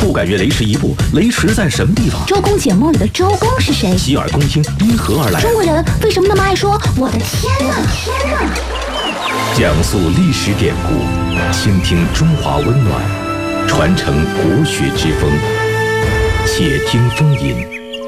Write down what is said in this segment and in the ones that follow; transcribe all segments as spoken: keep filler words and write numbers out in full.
不敢越雷池一步，雷池在什么地方？ 周公解梦里的周公是谁？ 洗耳恭听因何而来？ 中国人为什么那么爱说我的天哪天哪？ 讲述历史典故，倾听中华温暖，传承国学之风。且听风吟。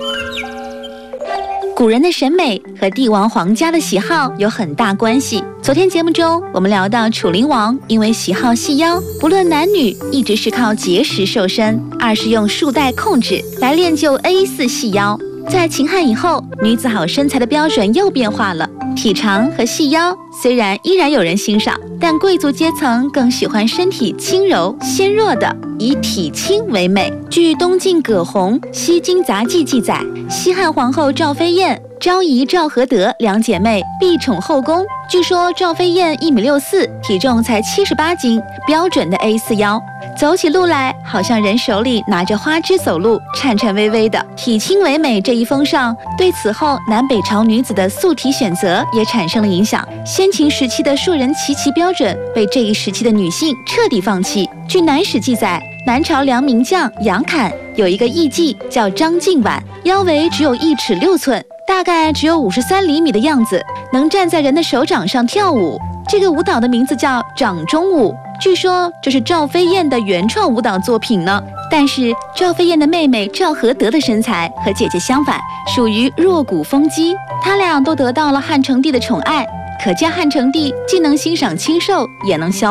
古人的审美和帝王皇家的喜好有很大关系。昨天节目中，我们聊到楚灵王因为喜好细腰，不论男女，一直是靠节食瘦身，二是用束带控制来练就 A 四 细腰。在秦汉以后，女子好身材的标准又变化了，体长和细腰虽然依然有人欣赏，但贵族阶层更喜欢身体轻柔纤弱的，以体轻为美。据东晋葛洪《西京杂记》记载，西汉皇后赵飞燕、昭仪赵合德两姐妹必宠后宫。据说赵飞燕一米六四，体重才七十八斤，标准的 A 四 腰，走起路来好像人手里拿着花枝走路，颤颤巍巍的。体轻为美这一风尚，对此后南北朝女子的素体选择也产生了影响。先秦时期的硕人齐齐标准被这一时期的女性彻底放弃。据南史记载，南朝梁名将杨侃有一个艺妓叫张静婉，腰围只有一尺六寸，大概只有五十三厘米的样子，能站在人的手掌上跳舞。这个舞蹈的名字叫掌中舞，据说这是赵飞燕的原创舞蹈作品呢。但是赵飞燕的妹妹赵合德的身材和姐姐相反，属于弱骨丰肌，她俩都得到了汉成帝的宠爱，可见汉成帝既能欣赏清瘦，也能消